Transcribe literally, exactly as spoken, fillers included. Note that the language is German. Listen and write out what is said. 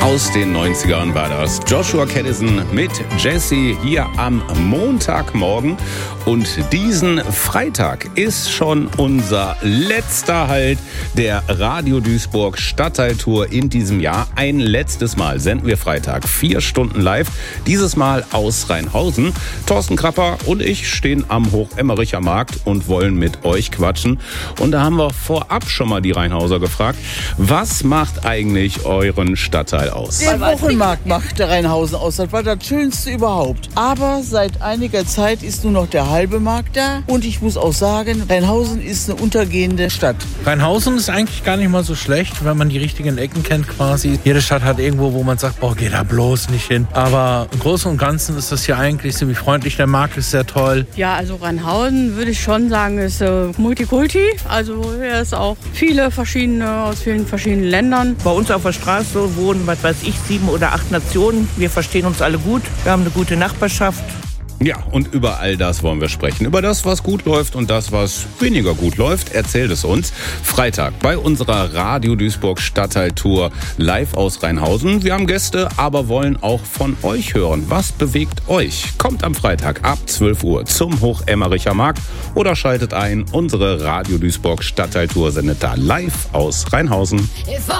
Aus den neunzigern war das Joshua Caddison mit Jesse hier am Montagmorgen. Und diesen Freitag ist schon unser letzter Halt der Radio Duisburg Stadtteiltour in diesem Jahr. Ein letztes Mal senden wir Freitag vier Stunden live, dieses Mal aus Rheinhausen. Thorsten Krapper und ich stehen am Hochemmericher Markt und wollen mit euch quatschen. Und da haben wir vorab schon mal die Rheinhauser gefragt, was macht eigentlich euren Stadtteil aus? Der Wochenmarkt macht der Rheinhausen aus. Das war das Schönste überhaupt. Aber seit einiger Zeit ist nur noch der halbe Markt da. Und ich muss auch sagen, Rheinhausen ist eine untergehende Stadt. Rheinhausen ist eigentlich gar nicht mal so schlecht, wenn man die richtigen Ecken kennt quasi. Jede Stadt hat irgendwo, wo man sagt, boah, geh da bloß nicht hin. Aber im Großen und Ganzen ist das hier eigentlich ziemlich freundlich. Der Markt ist sehr toll. Ja, also Rheinhausen würde ich schon sagen, ist äh, Multikulti. Also hier ist auch viele verschiedene, aus vielen verschiedenen Ländern. Bei uns auf der Straße wohnen, was weiß ich, sieben oder acht Nationen. Wir verstehen uns alle gut. Wir haben eine gute Nachbarschaft. Ja, und über all das wollen wir sprechen. Über das, was gut läuft und das, was weniger gut läuft. Erzählt es uns. Freitag bei unserer Radio Duisburg Stadtteiltour live aus Rheinhausen. Wir haben Gäste, aber wollen auch von euch hören. Was bewegt euch? Kommt am Freitag ab zwölf Uhr zum Hochemmericher Markt oder schaltet ein. Unsere Radio Duisburg Stadtteiltour sendet da live aus Rheinhausen.